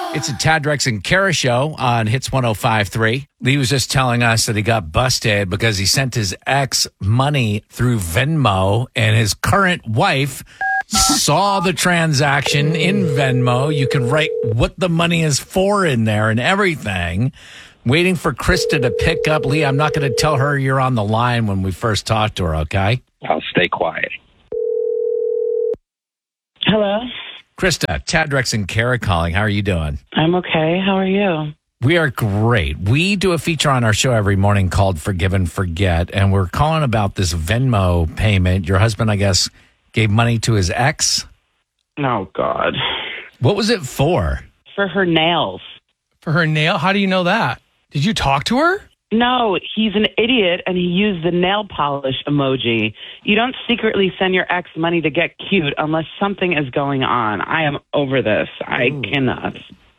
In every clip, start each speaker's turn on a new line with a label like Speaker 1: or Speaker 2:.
Speaker 1: It's a Tad, Drex, and Kara show on Hits 105.3. Lee was just telling us that he got busted because he sent his ex money through Venmo, and his current wife saw the transaction in Venmo. You can write what the money is for in there and everything. Waiting for Krista to pick up. Lee, I'm not going to tell her you're on the line when we first talk to her, okay?
Speaker 2: I'll stay quiet.
Speaker 3: Hello?
Speaker 1: Krista, Tad, Drex, and Kara calling. How are you doing?
Speaker 3: I'm okay. How are you?
Speaker 1: We are great. We do a feature on our show every morning called Forgive and Forget, and we're calling about this Venmo payment. Your husband, I guess, gave money to his ex.
Speaker 3: Oh, God.
Speaker 1: What was it for?
Speaker 3: For her nails.
Speaker 4: For her nail? How do you know that? Did you talk to her?
Speaker 3: No, he's an idiot, and he used the nail polish emoji. You don't secretly send your ex money to get cute unless something is going on. I am over this. I cannot.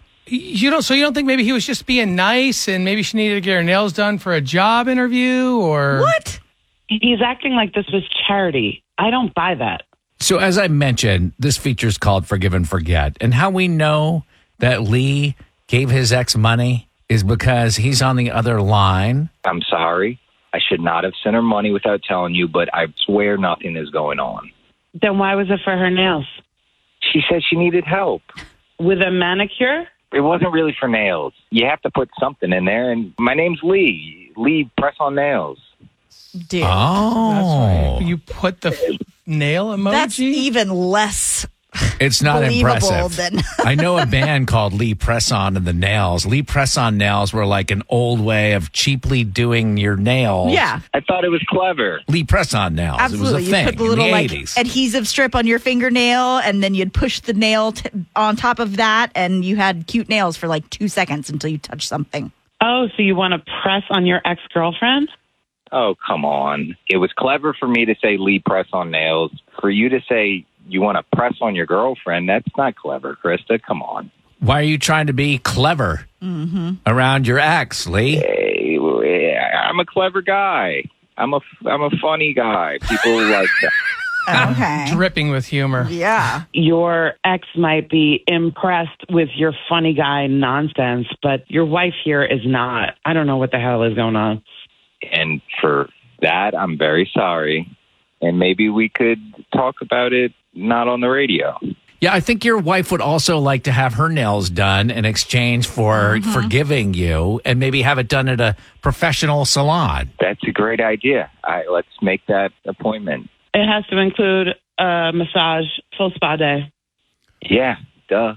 Speaker 4: You don't think maybe he was just being nice and maybe she needed to get her nails done for a job interview or...
Speaker 3: What? He's acting like this was charity. I don't buy that.
Speaker 1: So as I mentioned, this feature is called Forgive and Forget. And how we know that Lee gave his ex money is because he's on the other line.
Speaker 2: I'm sorry. I should not have sent her money without telling you, but I swear nothing is going on.
Speaker 3: Then why was it for her nails?
Speaker 2: She said she needed help.
Speaker 3: With a manicure?
Speaker 2: It wasn't really for nails. You have to put something in there, and my name's Lee. Lee Press on Nails.
Speaker 5: Dude.
Speaker 1: Oh.
Speaker 4: That's right. You put the nail emoji?
Speaker 5: That's even less
Speaker 1: It's not
Speaker 5: believable
Speaker 1: impressive.
Speaker 5: than...
Speaker 1: I know a band called Lee Press On and the Nails. Lee Press On nails were like an old way of cheaply doing your nails.
Speaker 5: Yeah,
Speaker 2: I thought it was clever.
Speaker 1: Lee Press On nails.
Speaker 5: absolutely.
Speaker 1: It was a thing
Speaker 5: You put the little
Speaker 1: in the
Speaker 5: like
Speaker 1: 80s.
Speaker 5: adhesive strip on your fingernail, and then you'd push the nail on top of that, and you had cute nails for like 2 seconds until you touched something.
Speaker 3: Oh, so you want to press on your ex-girlfriend?
Speaker 2: Oh, come on. It was clever for me to say Lee Press on Nails. For you to say you want to press on your girlfriend, that's not clever, Krista. Come on.
Speaker 1: Why are you trying to be clever around your ex, Lee?
Speaker 2: Hey, I'm a clever guy. I'm a funny guy. People like that.
Speaker 5: Okay.
Speaker 4: Dripping with humor.
Speaker 5: Yeah.
Speaker 3: Your ex might be impressed with your funny guy nonsense, but your wife here is not. I don't know what the hell is going on.
Speaker 2: And for that, I'm very sorry. And maybe we could talk about it not on the radio.
Speaker 1: Yeah, I think your wife would also like to have her nails done in exchange for forgiving you and maybe have it done at a professional salon.
Speaker 2: That's a great idea. Let's make that appointment.
Speaker 3: It has to include a massage, full spa day.
Speaker 2: Yeah, duh.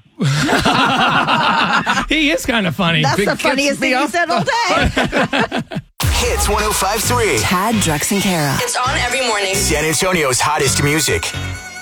Speaker 4: He is kind of funny.
Speaker 5: That's the funniest thing you said all day.
Speaker 6: Hits 105.3.
Speaker 7: Tad, Drex, and Kara.
Speaker 8: It's on every morning.
Speaker 6: San Antonio's hottest music.